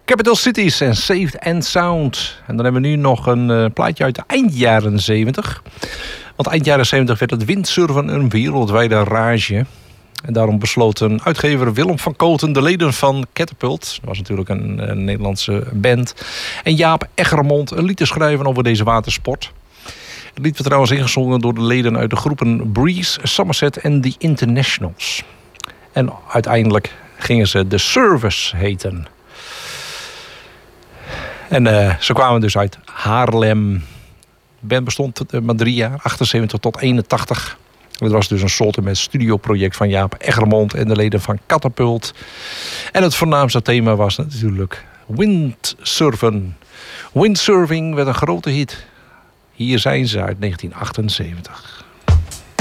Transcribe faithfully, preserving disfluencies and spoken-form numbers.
Capital Cities en Safe and Sound. En dan hebben we nu nog een uh, plaatje uit de eind jaren zeventig. Want eind jaren zeventig werd het windsurfen een wereldwijde rage. En daarom besloten uitgever Willem van Koten, de leden van Catapult, dat was natuurlijk een, een Nederlandse band, en Jaap Eggermond een lied te schrijven over deze watersport. Het lied werd trouwens ingezongen door de leden uit de groepen Breeze, Somerset en The Internationals. En uiteindelijk gingen ze The Service heten. En uh, ze kwamen dus uit Haarlem. De band bestond uh, maar drie jaar, achtenzeventig tot eenentachtig. Het was dus een soort met studioproject van Jaap Eggermond en de leden van Catapult. En het voornaamste thema was natuurlijk windsurfen. Windsurfing werd een grote hit. Hier zijn ze uit negentien achtenzeventig.